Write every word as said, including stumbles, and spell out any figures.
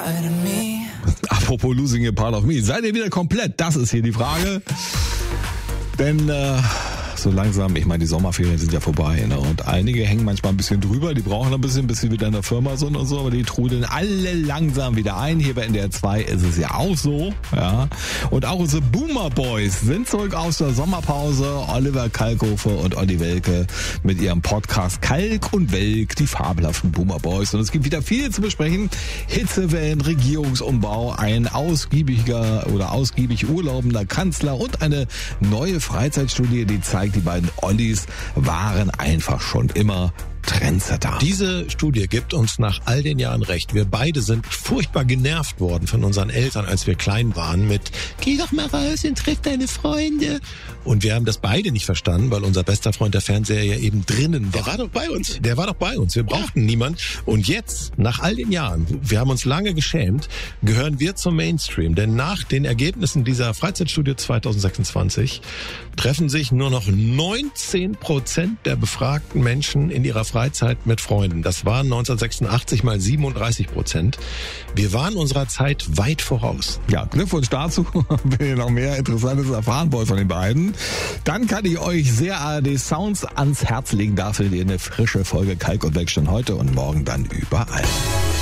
part of me. Apropos Losing a Part of Me, seid ihr wieder komplett? Das ist hier die Frage. Denn äh, so langsam, ich meine, die Sommerferien sind ja vorbei, ne? Und einige hängen manchmal ein bisschen drüber, die brauchen ein bisschen, bis sie wieder in der Firma sind und so, aber die trudeln alle langsam wieder ein. Hier bei N D R zwei ist es ja auch so, ja. Und auch unsere Boomer Boys sind zurück aus der Sommerpause. Oliver Kalkofe und Olli Welke mit ihrem Podcast Kalk und Welk, die fabelhaften Boomer Boys. Und es gibt wieder viel zu besprechen. Hitzewellen, Regierungsumbau, ein ausgiebiger oder ausgiebig urlaubender Kanzler und eine neue Freizeitstudie, die zeigt, die beiden Ollis waren einfach schon immer Trendsetter. Diese Studie gibt uns nach all den Jahren recht. Wir beide sind furchtbar genervt worden von unseren Eltern, als wir klein waren mit "Geh doch mal raus und triff deine Freunde." Und wir haben das beide nicht verstanden, weil unser bester Freund der Fernseher ja eben drinnen war. Der war doch bei uns. Der war doch bei uns. Wir brauchten ja. niemand. Und jetzt, nach all den Jahren, wir haben uns lange geschämt, gehören wir zum Mainstream. Denn nach den Ergebnissen dieser Freizeitstudie zwanzig sechsundzwanzig treffen sich nur noch neunzehn Prozent der befragten Menschen in ihrer Freizeit mit Freunden. Das waren neunzehnhundertsechsundachtzig mal siebenunddreißig Prozent. Wir waren unserer Zeit weit voraus. Ja, Glückwunsch dazu. Wenn ihr noch mehr Interessantes erfahren wollt von den beiden, dann kann ich euch sehr A R D Sounds ans Herz legen. Da findet ihr eine frische Folge Kalk und Welk schon heute und morgen dann überall.